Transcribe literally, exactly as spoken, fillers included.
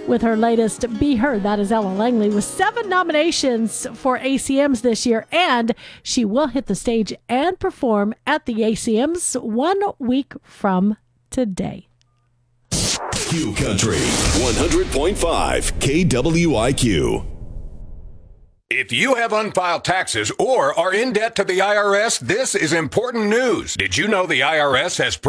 with her latest Be Heard. That is Ella Langley with seven nominations for A C Ms this year, and she will hit the stage and perform at the A C Ms one week from today. Q Country one hundred point five K W I Q. If you have unfiled taxes or are in debt to the I R S, this is important news. Did you know the I R S has